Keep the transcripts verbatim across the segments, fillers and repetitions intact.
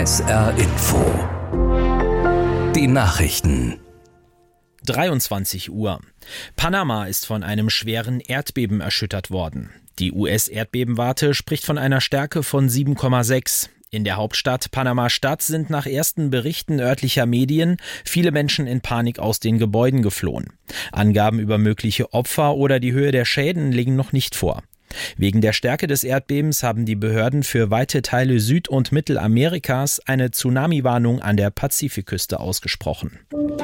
S R Info. Die Nachrichten. dreiundzwanzig Uhr. Panama ist von einem schweren Erdbeben erschüttert worden. Die U S-Erdbebenwarte spricht von einer Stärke von sieben Komma sechs. In der Hauptstadt Panama-Stadt sind nach ersten Berichten örtlicher Medien viele Menschen in Panik aus den Gebäuden geflohen. Angaben über mögliche Opfer oder die Höhe der Schäden liegen noch nicht vor. Wegen der Stärke des Erdbebens haben die Behörden für weite Teile Süd- und Mittelamerikas eine Tsunami-Warnung an der Pazifikküste ausgesprochen.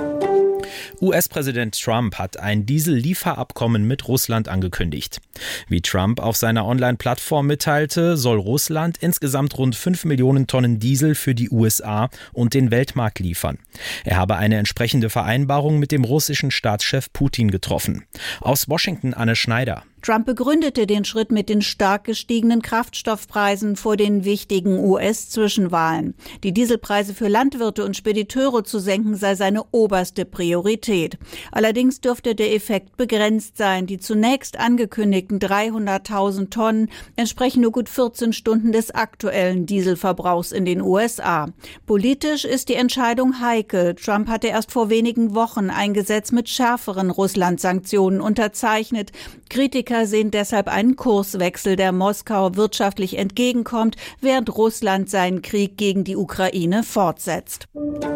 U S-Präsident Trump hat ein Diesel-Lieferabkommen mit Russland angekündigt. Wie Trump auf seiner Online-Plattform mitteilte, soll Russland insgesamt rund fünf Millionen Tonnen Diesel für die U S A und den Weltmarkt liefern. Er habe eine entsprechende Vereinbarung mit dem russischen Staatschef Putin getroffen. Aus Washington Anne Schneider. Trump begründete den Schritt mit den stark gestiegenen Kraftstoffpreisen vor den wichtigen U S-Zwischenwahlen. Die Dieselpreise für Landwirte und Spediteure zu senken sei seine oberste Priorität. Allerdings dürfte der Effekt begrenzt sein. Die zunächst angekündigten dreihunderttausend Tonnen entsprechen nur gut vierzehn Stunden des aktuellen Dieselverbrauchs in den U S A. Politisch ist die Entscheidung heikel. Trump hatte erst vor wenigen Wochen ein Gesetz mit schärferen Russland-Sanktionen unterzeichnet. Kritiker sehen deshalb einen Kurswechsel, der Moskau wirtschaftlich entgegenkommt, während Russland seinen Krieg gegen die Ukraine fortsetzt.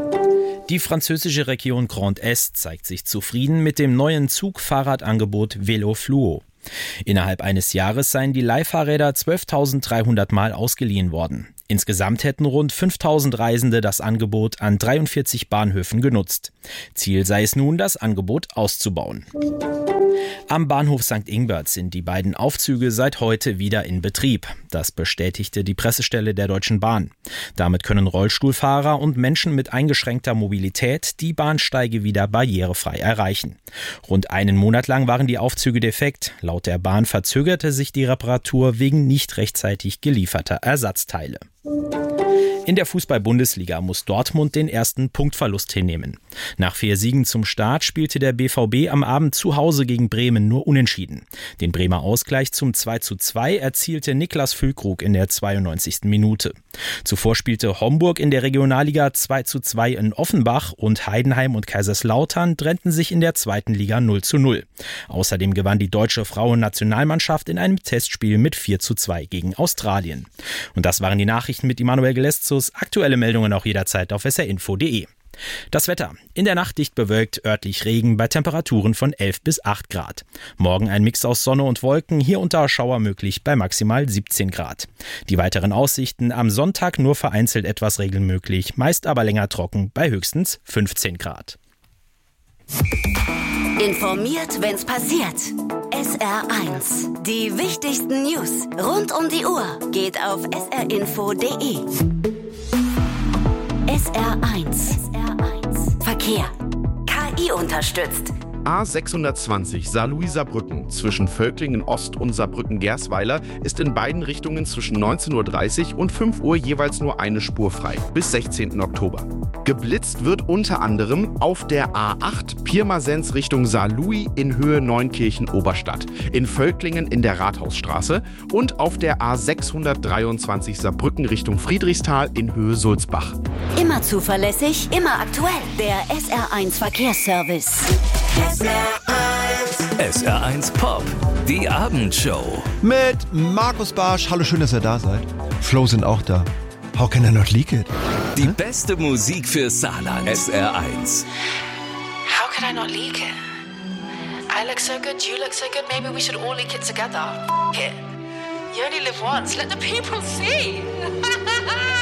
Die französische Region Grand Est zeigt sich zufrieden mit dem neuen Zug-Fahrradangebot Vélo Fluo. Innerhalb eines Jahres seien die Leihfahrräder zwölftausenddreihundert Mal ausgeliehen worden. Insgesamt hätten rund fünftausend Reisende das Angebot an dreiundvierzig Bahnhöfen genutzt. Ziel sei es nun, das Angebot auszubauen. Am Bahnhof Sankt Ingbert sind die beiden Aufzüge seit heute wieder in Betrieb. Das bestätigte die Pressestelle der Deutschen Bahn. Damit können Rollstuhlfahrer und Menschen mit eingeschränkter Mobilität die Bahnsteige wieder barrierefrei erreichen. Rund einen Monat lang waren die Aufzüge defekt. Laut der Bahn verzögerte sich die Reparatur wegen nicht rechtzeitig gelieferter Ersatzteile. In der Fußball-Bundesliga muss Dortmund den ersten Punktverlust hinnehmen. Nach vier Siegen zum Start spielte der B V B am Abend zu Hause gegen Bremen nur unentschieden. Den Bremer Ausgleich zum zwei zu zwei erzielte Niklas Füllkrug in der zweiundneunzigsten Minute. Zuvor spielte Homburg in der Regionalliga zwei zu zwei in Offenbach und Heidenheim und Kaiserslautern trennten sich in der zweiten Liga null zu null. Außerdem gewann die deutsche Frauennationalmannschaft in einem Testspiel mit vier zu zwei gegen Australien. Und das waren die Nachrichten mit Immanuel Geleszus. Aktuelle Meldungen auch jederzeit auf s r info punkt d e. Das Wetter. In der Nacht dicht bewölkt, örtlich Regen bei Temperaturen von elf bis acht Grad. Morgen ein Mix aus Sonne und Wolken, hier unter Schauer möglich bei maximal siebzehn Grad. Die weiteren Aussichten: am Sonntag nur vereinzelt etwas Regen möglich, meist aber länger trocken bei höchstens fünfzehn Grad. Informiert, wenn's passiert. S R eins. Die wichtigsten News rund um die Uhr geht auf s r info punkt d e. S R eins. S R eins. Verkehr. K I unterstützt. A sechshundertzwanzig Saarlouis-Saarbrücken zwischen Völklingen Ost und Saarbrücken-Gersweiler ist in beiden Richtungen zwischen neunzehn Uhr dreißig und fünf Uhr jeweils nur eine Spur frei, bis sechzehnten Oktober. Geblitzt wird unter anderem auf der A acht Pirmasens Richtung Saarlouis in Höhe Neunkirchen-Oberstadt, in Völklingen in der Rathausstraße und auf der A sechshundertdreiundzwanzig Saarbrücken Richtung Friedrichsthal in Höhe Sulzbach. Immer zuverlässig, immer aktuell. Der S R eins Verkehrsservice. S R eins. S R eins Pop, die Abendshow. Mit Markus Barsch. Hallo, schön, dass ihr da seid. Flo sind auch da. How can I not leak it? Die Hä? beste Musik für Saarland. S R eins. How can I not leak it? I look so good, you look so good, maybe we should all leak it together. It. You only live once, let the people see.